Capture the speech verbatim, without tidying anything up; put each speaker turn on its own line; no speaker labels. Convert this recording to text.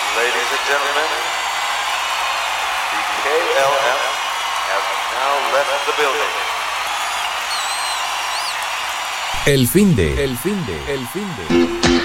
Ladies and gentlemen, the K L M have now left the building.
El fin de, el fin de, el fin de.